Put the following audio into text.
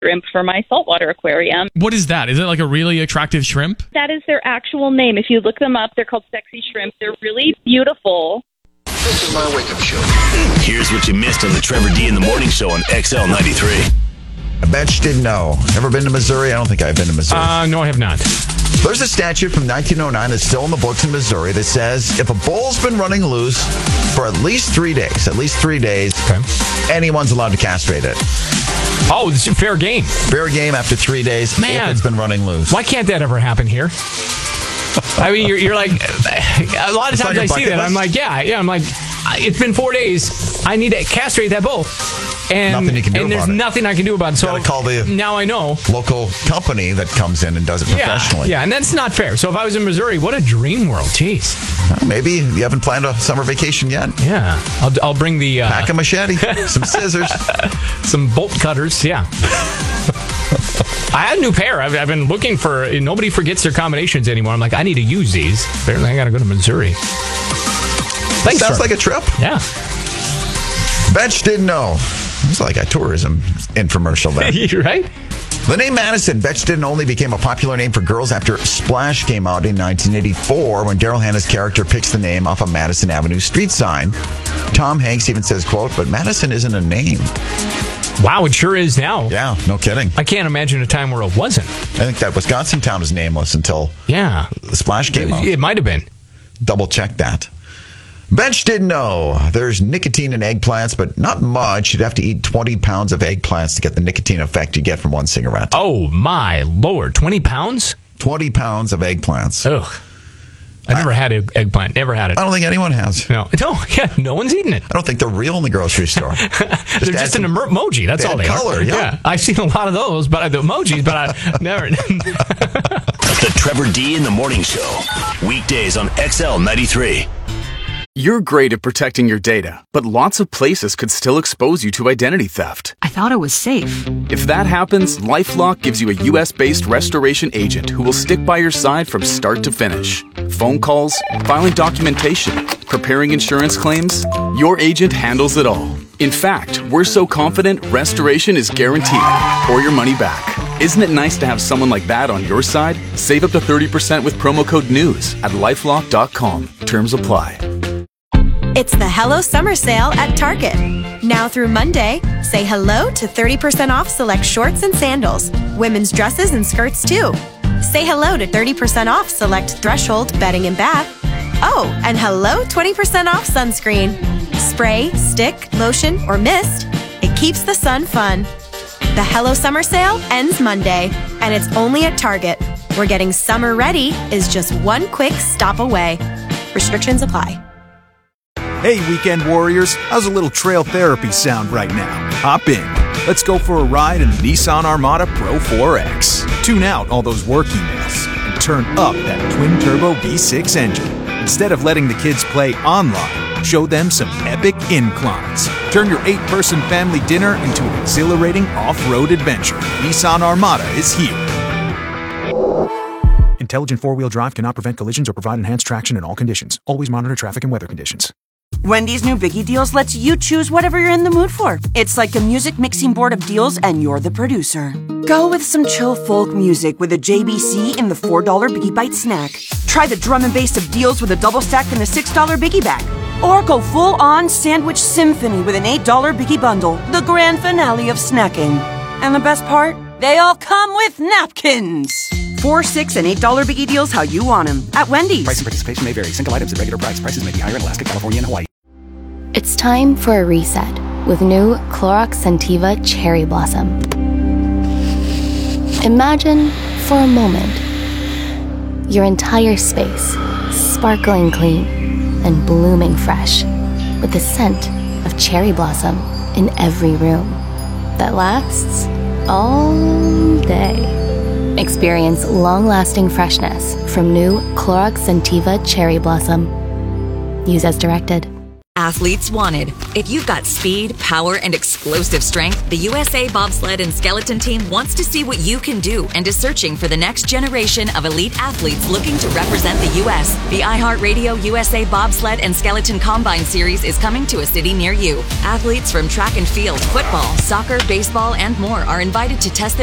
shrimp for my saltwater aquarium. What is that? Is it like a really attractive shrimp? That is their actual name. If you look them up, they're called sexy shrimp. They're really beautiful. This is my wake-up show. Here's what you missed on the Trevor D in the Morning Show on XL 93. I bet you didn't know. Ever been to Missouri? I don't think I've been to Missouri. No, I have not. There's a statute from 1909 that's still in the books in Missouri that says if a bull's been running loose for at least 3 days, anyone's allowed to castrate it. Oh, it's a fair game. Fair game after 3 days if it's been running loose. Why can't that ever happen here? I mean, you're like, a lot of times I see that. I'm like, I'm like, it's been 4 days. I need to castrate that bull. And, nothing you can do and there's about it. nothing I can do about it. So call the now I know local company that comes in and does it professionally. Yeah, and that's not fair. So if I was in Missouri, what a dream world. Jeez. Well, maybe you haven't planned a summer vacation yet. Yeah, I'll bring the pack a machete, some scissors, some bolt cutters. Yeah. I had a new pair. I've been looking for. Nobody forgets their combinations anymore. I'm like, I need to use these. Apparently, I got to go to Missouri. Thanks. Sounds like a trip. Yeah. Bet you didn't know. It's like a tourism infomercial there. You're right. The name Madison, bet you didn't only became a popular name for girls after Splash came out in 1984 when Daryl Hannah's character picks the name off a Madison Avenue street sign. Tom Hanks even says, quote, but Madison isn't a name. Wow, it sure is now. Yeah, no kidding. I can't imagine a time where it wasn't. I think that Wisconsin town was nameless until the Splash came out. It might have been. Double check that. Bet you didn't know there's nicotine in eggplants, but not much. You'd have to eat 20 pounds of eggplants to get the nicotine effect you get from one cigarette. Oh, my Lord. 20 pounds? 20 pounds of eggplants. Ugh. I never had an eggplant. Never had it. I don't think anyone has. No, no one's eaten it. I don't think they're real in the grocery store. They're just an emoji. That's all they color, are. Yeah. I've seen a lot of those, but the emojis, but I never. The Trevor D in the Morning Show. Weekdays on XL 93. You're great at protecting your data, but lots of places could still expose you to identity theft. I thought it was safe. If that happens, LifeLock gives you a U.S.-based restoration agent who will stick by your side from start to finish. Phone calls, filing documentation, preparing insurance claims, your agent handles it all. In fact, we're so confident restoration is guaranteed or your money back. Isn't it nice to have someone like that on your side? Save up to 30% with promo code NEWS at LifeLock.com. Terms apply. It's the Hello Summer Sale at Target. Now through Monday, say hello to 30% off select shorts and sandals, women's dresses and skirts too. Say hello to 30% off select Threshold bedding and bath. Oh, and hello 20% off sunscreen. Spray, stick, lotion, or mist. It keeps the sun fun. The Hello Summer Sale ends Monday, and it's only at Target, where getting summer ready is just one quick stop away. Restrictions apply. Hey, weekend warriors, how's a little trail therapy sound right now? Hop in. Let's go for a ride in the Nissan Armada Pro 4X. Tune out all those work emails and turn up that twin-turbo V6 engine. Instead of letting the kids play online, show them some epic inclines. Turn your 8-person family dinner into an exhilarating off-road adventure. Nissan Armada is here. Intelligent four-wheel drive cannot prevent collisions or provide enhanced traction in all conditions. Always monitor traffic and weather conditions. Wendy's new Biggie Deals lets you choose whatever you're in the mood for. It's like a music mixing board of deals, and you're the producer. Go with some chill folk music with a JBC in the $4 Biggie Bite snack. Try the drum and bass of deals with a double stack in the $6 Biggie Bag. Or go full-on sandwich symphony with an $8 Biggie Bundle, the grand finale of snacking. And the best part? They all come with napkins. $4, $6, and $8 Biggie Deals how you want them at Wendy's. Price and participation may vary. Single items at regular price. Prices may be higher in Alaska, California, and Hawaii. It's time for a reset with new Clorox Scentiva Cherry Blossom. Imagine, for a moment, your entire space sparkling clean and blooming fresh with the scent of cherry blossom in every room that lasts all day. Experience long-lasting freshness from new Clorox Scentiva Cherry Blossom. Use as directed. athletes wanted. If you've got speed, power, and explosive strength, the USA Bobsled and Skeleton Team wants to see what you can do and is searching for the next generation of elite athletes looking to represent the U.S. The iHeartRadio USA Bobsled and Skeleton Combine Series is coming to a city near you. Athletes from track and field, football, soccer, baseball, and more are invited to test their